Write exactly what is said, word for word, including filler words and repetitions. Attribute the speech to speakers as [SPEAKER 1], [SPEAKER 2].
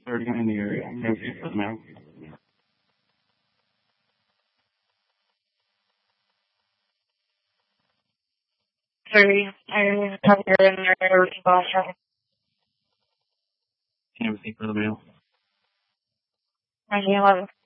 [SPEAKER 1] thirty in the area. Can you see for the mail?
[SPEAKER 2] Sorry, I have your in your boss.
[SPEAKER 1] Can you see for the mail?
[SPEAKER 2] nineteen eleven.